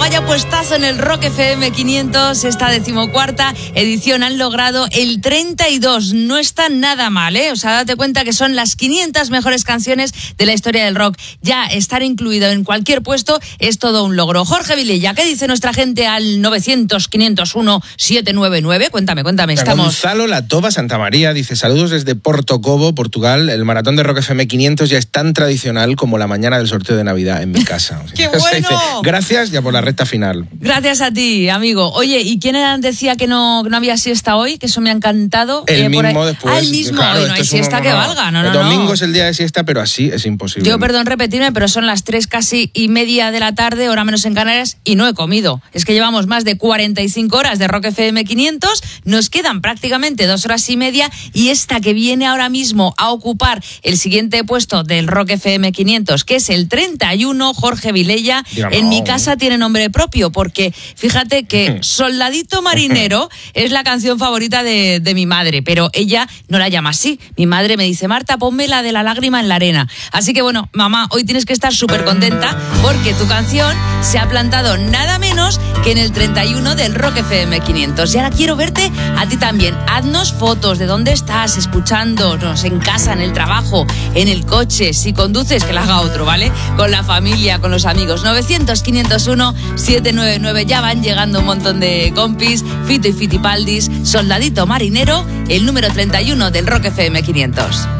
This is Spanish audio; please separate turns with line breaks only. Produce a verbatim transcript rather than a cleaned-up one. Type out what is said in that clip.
vaya puestazo en el Rock F M quinientos, esta decimocuarta edición han logrado el treinta y dos, no está nada mal, ¿eh? O sea, date cuenta que son las quinientas mejores canciones de la historia del rock. Ya estar incluido en cualquier puesto es todo un logro. Jorge Vilella, ¿qué dice nuestra gente al novecientos, quinientos uno, setecientos noventa y nueve? Cuéntame, cuéntame, estamos...
Gonzalo Latoba Santamaría dice, saludos desde Porto Cobo, Portugal. El maratón de Rock F M quinientos ya es tan tradicional como la mañana del sorteo de Navidad en mi casa.
¡Qué bueno!
Dice, gracias ya por la recta final.
Gracias a ti, amigo. Oye, ¿y quién decía que no, no había siesta hoy? Que eso me ha encantado.
El
eh,
mismo
por
después.
Ah, el mismo.
Claro,
hoy no hay siesta
uno,
que
no,
valga. No, no,
el domingo
no.
es el día de siesta, pero así es imposible.
Yo, perdón repetirme, pero son las tres casi y media de la tarde, hora menos en Canarias, y no he comido. Es que llevamos más de cuarenta y cinco horas de Rock F M quinientos, nos quedan prácticamente dos horas y media, y esta que viene ahora mismo a ocupar el siguiente puesto del Rock F M quinientos, que es el treinta y uno, Jorge Vilella,
Dígame,
en mi
no.
casa tiene nombre propio, porque fíjate que Soldadito Marinero es la canción favorita de, de mi madre, pero ella no la llama así. Mi madre me dice, Marta, ponme la de la lágrima en la arena. Así que bueno, mamá, hoy tienes que estar súper contenta porque tu canción se ha plantado nada menos que en el treinta y uno del Rock F M quinientos. Y ahora quiero verte a ti también. Haznos fotos de dónde estás escuchándonos, en casa, en el trabajo, en el coche. Si conduces, que la haga otro, ¿vale? Con la familia, con los amigos. novecientos, quinientos uno, setecientos noventa y nueve. Ya van llegando un montón de compis. Fito y Fitipaldis, Soldadito Marinero, el número treinta y uno del Rock F M quinientos.